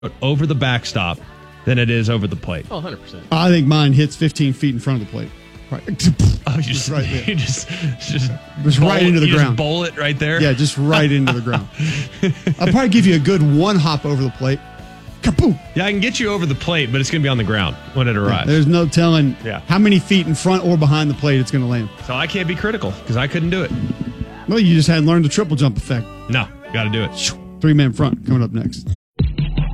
over the backstop than it is over the plate. Oh, 100%. I think mine hits 15 feet in front of the plate. Right. Oh, you just right there. you just right into the you ground. Just bowl it right there. Yeah, just right into the ground. I'll probably give you a good one hop over the plate. Kaboom! Yeah, I can get you over the plate, but it's going to be on the ground when it arrives. There's no telling Yeah. how many feet in front or behind the plate it's going to land. So I can't be critical because I couldn't do it. Well, you just hadn't learned the triple jump effect. No, got to do it. 3-man front coming up next.